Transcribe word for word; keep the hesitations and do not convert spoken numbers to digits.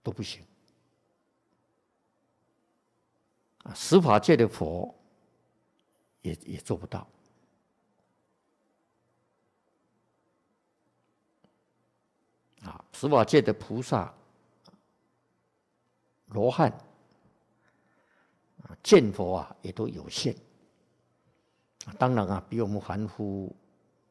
都不行。啊，十法界的佛也也做不到。啊，十法界的菩萨、罗汉、啊见佛啊，也都有限。当然啊，比我们凡夫